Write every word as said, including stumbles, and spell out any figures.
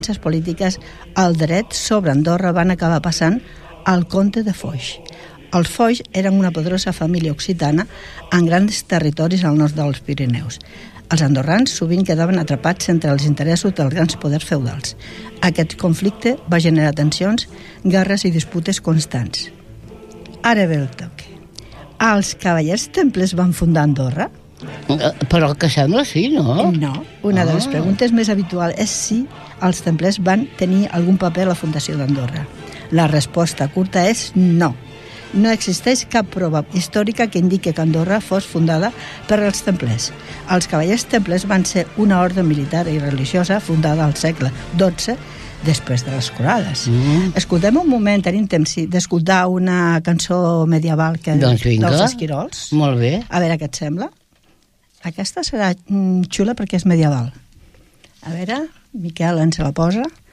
polítiques al dret sobre Andorra van acabar passant al comte de Foix. Els Foix eren una poderosa família occitana en grans territoris al nord dels Pirineus. Els andorrans sovint quedaven atrapats entre els interessos dels grans poders feudals. Aquest conflicte va generar tensions, guerres i disputes constants. Ara ve el toque. Els cavallers temples van fundar Andorra? Però que sembla sí, no? No. Una de les preguntes més habituals és si els templers van tenir algun paper a la fundació d'Andorra. La resposta curta és no. No existeix cap prova històrica que indiqui que Andorra fos fundada per els templers. Els cavallers templers van ser una ordre militar i religiosa fundada al segle dotze, després de les croades. Mm. Escoltem un moment, tenim temps d'escoltar una cançó medieval que doncs vinga, dels esquirols. Molt bé. A veure què et sembla. Aquesta serà xula perquè és medieval. A veure, Miquel ens la posa.